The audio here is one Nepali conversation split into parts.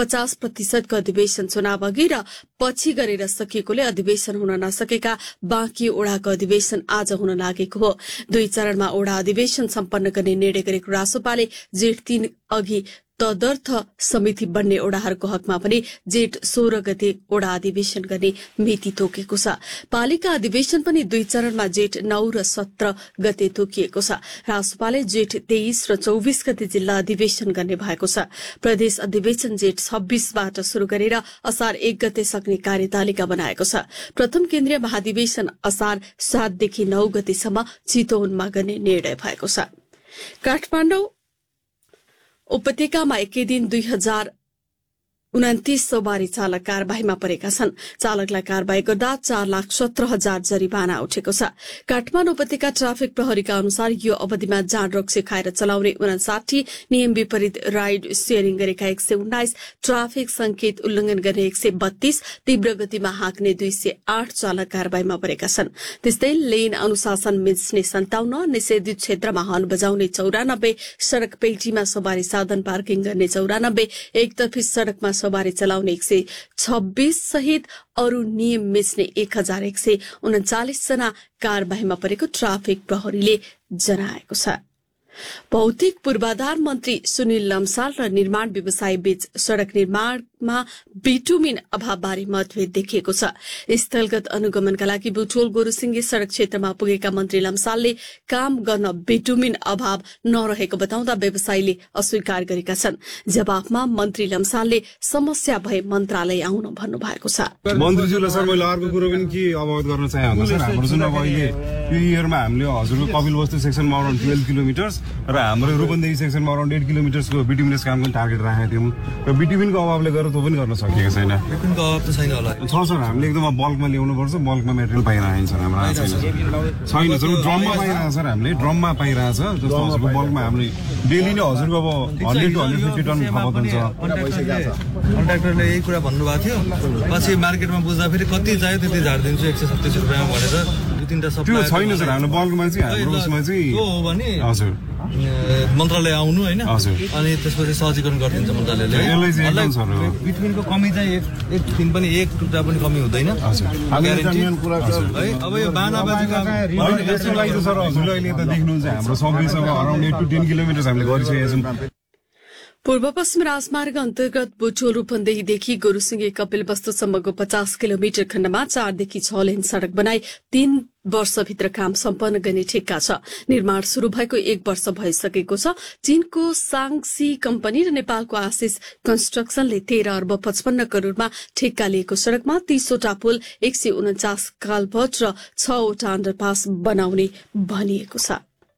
50% को अधिवेशन चुनाव अघि र पछि गरेर सकिएकोले अधिवेशन हुन नसकेका बाँकी ओडाको अधिवेशन आज हुन लागेको हो। 2 चरणमा ओडा अधिवेशन सम्पन्न गर्ने निर्णय गरेको रासोपाले जेठ 3 अघि तदर्थ समिति बन्ने ओडाहरूको हकमा पनि जेठ 16 गते ओडा अधिवेशन गर्ने मिति तोकेको छ। पालिका अधिवेशन पनि 2 चरणमा जेठ 9 र 17 गते तोकिएको छ। रासोपाले जेठ 23 र 24 गते जिल्ला अधिवेशन गर्ने भएको छ। प्रदेश अधिवेशन जेठ 26 बाट शुरू गरेर असार 1 गते सक्ने कार्यतालिका बनाएको छ। प्रथम केन्द्रीय महाधिवेशन असार 7 देखि 9 गतेसम्म चितवनमा गर्ने निर्णय भएको छ। काठमाडौँ उपत्यकामा एकै दिन 2029 सवारी चालक कारबाहीमा परेका छन्। चालकलाई कारबाही गर्दा 4,17,000 जरिवाना उठेको छ। काठमाडौँ उपत्यका ट्राफिक प्रहरीका अनुसार यो अवधिमा जाँड रक्सी खाएर चलाउने 59, नियम विपरीत राइड शेयरिङ गरेका 119, ट्राफिक संकेत उल्लंघन गर्ने 132, तीव्र गतिमा हाँक्ने 208 चालक कारबाहीमा परेका छन्। त्यस्तै लेन अनुशासन मिच्ने 57, निषेधित क्षेत्रमा हर्न बजाउने 94, सड़क पेटीमा सवारी साधन पार्किङ गर्ने 94, एकतर्फी सड़कमा सवारी चलाउने 126 सहित अरू नियम मिच्ने 1139 जना कारबाहीमा परेको ट्राफिक प्रहरीले जनाएको छ। भौतिक पूर्वाधार मन्त्री सुनिल लम्साल र निर्माण व्यवसायी बीच सड़क निर्माणमा बिटुमिन अभावबारे मतभेद देखिएको छ। स्थलगत अनुगमनका लागि बुटोल गोरुसिंगे सड़क क्षेत्रमा पुगेका मन्त्री लम्सालले काम गर्न बिटुमिन अभाव नरहेको बताउँदा व्यवसायीले अस्वीकार गरेका छन्। जवाफमा मन्त्री लम्सालले समस्या भए मन्त्रालय आउन भन्नुभएको छ। मन्त्रीज्यूलाई सर मैले अर्को कुरो पनि के अवगत गर्न चाहे सर, हाम्रो जुन अब अहिले यो इयरमा हामीले हजुरको कपिलवस्तु सेक्सनमा अराउन्ड 12 किलोमिटर्स र हाम्रो रूपन्देही सेक्सनमा अराउन्ड 8 किलोमिटर्सको बिटुमिनस काम पनि टार्गेट राखेका थियौँ र बिटुमिनको अभावले गर्दा त्यो पनि गर्न सकिएको छैन। बिटुमिनको अभाव त छैन होला। छ सर, हामीले एकदम बल्कमा ल्याउनु पर्छ, बल्कमा मेटेरियल पाइरहेको छ हाम्रो छैन सर। ड्रममा पाइरहेको सर, हामीले ड्रममा पाइरहेछ। जस्तो हजुरको बल्कमा हामीले डेली नै हजुरको अब 100 to 150 टन खपत हुन्छ। कन्ट्राक्टरले यही कुरा भन्नुभएको थियो, पछि मार्केटमा बुझ्दा फेरि कति चाहियो त्यति झारिदिन्छु 137 रुपियाँमा भनेर 2-3टा सप्लाई छैन सर। हाम्रो बल्कमा चाहिँ हाम्रो उसमा चाहिँ हो भने हजुर मन्त्रालय आउनु हैन, अनि त्यसपछि सहजीकरण गरिदिन्छ मन्त्रालयले। बिटुमिनको कमी चाहिँ एक दिन पनि एक टुक्रा पनि कमी हुँदैन। अब यो बानाबाजीको सर हजुरले अहिले त देख्नुहुन्छ हाम्रो सबैसँग अराउन्ड 8 to 10 किलोमिटर हामीले गरिसकेका छौँ। पूर्व पश्चिम राजमार्ग अन्तर्गत बुटोल रूपन्देहीदेखि गोरुसिंगे कपिलवस्तुसम्मको 50 किलोमिटर खण्डमा 4 देखि 6 लेन सड़क बनाई 3 वर्षभित्र काम सम्पन्न गर्ने ठेक्का छ। निर्माण शुरू भएको 1 वर्ष भइसकेको छ। चीनको सांगसी कम्पनी र नेपालको आशिष कन्स्ट्रक्सनले 13 अर्ब 55 करोड़मा ठेक्का लिएको सड़कमा 30 वटा पुल, 149 कालभट र 6 वटा अण्डरपास बनाउने भनिएको छ।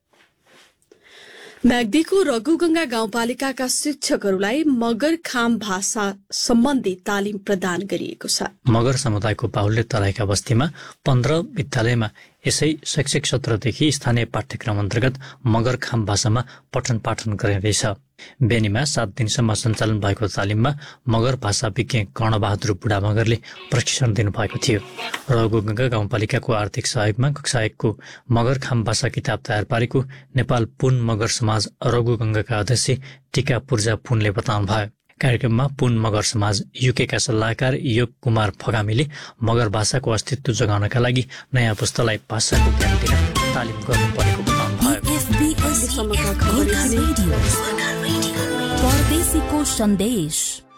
म्याग्दीको रघुगंगा गाउँपालिकाका शिक्षकहरूलाई मगर खाम भाषा सम्बन्धी तालिम प्रदान गरिएको छ। मगर समुदायको बाहुल्य तराईका बस्तीमा 15 विद्यालयमा यसै शैक्षिक सत्रदेखि स्थानीय पाठ्यक्रम अन्तर्गत मगर खाम भाषामा पठन पाठन गरिँदैछ। बेनीमा 7 दिनसम्म सञ्चालन भएको तालिममा मगर भाषा विज्ञ कर्णबहादुर बुढा मगरले प्रशिक्षण दिनुभएको थियो। रघुगंगा गाउँपालिकाको आर्थिक सहयोगमा कक्षा 1 को मगर खाम भाषा किताब तयार पारेको नेपाल पुन मगर समाज रघुगंगाका अध्यक्ष टीका पूर्जा पुनले बताउनु भयो। कार्यक्रममा पुन मगर समाज युकेका सल्लाहकार योग कुमार फगामीले मगर भाषाको अस्तित्व जगाउनका लागि नयाँ पुस्तालाई भाषाको ज्ञान दिन तालिम गर्नुपर्नेको बताउनु भयो। परदेशीको सन्देश।